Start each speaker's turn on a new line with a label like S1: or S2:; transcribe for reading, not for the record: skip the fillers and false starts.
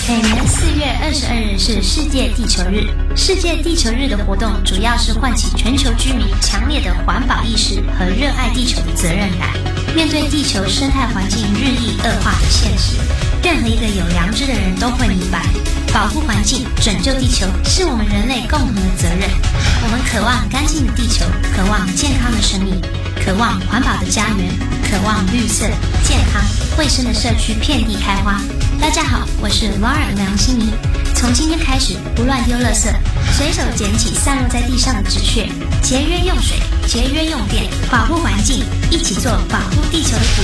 S1: 每年4月22日是世界地球日。世界地球日的活动主要是唤起全球居民强烈的环保意识和热爱地球的责任感。面对地球生态环境日益恶化的现实，任何一个有良知的人都会明白，保护环境、拯救地球是我们人类共同的责任。我们渴望干净的地球，渴望健康的生命，渴望环保的家园，渴望绿色、健康、卫生的社区遍地开花。大家好，我是 Laura 梁心怡。从今天开始，不乱丢垃圾，随手捡起散落在地上的纸屑，节约用水，节约用电，保护环境，一起做保护地球的鼓